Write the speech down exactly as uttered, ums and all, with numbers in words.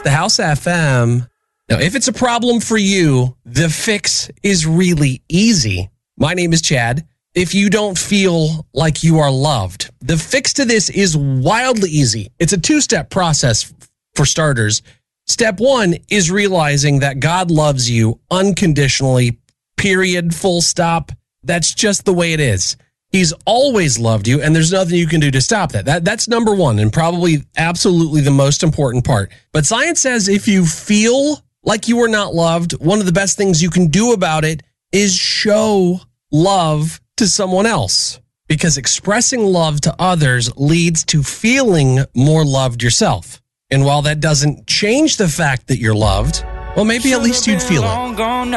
the House F M. Now, if it's a problem for you, the fix is really easy. My name is Chad. If you don't feel like you are loved, the fix to this is wildly easy. It's a two-step process for starters. Step one is realizing that God loves you unconditionally, period, full stop. That's just the way it is. He's always loved you, and there's nothing you can do to stop that. that. That's number one, and probably absolutely the most important part. But science says if you feel like you are not loved, one of the best things you can do about it is show love to someone else, because expressing love to others leads to feeling more loved yourself. And while that doesn't change the fact that you're loved, well, maybe at least you'd feel it.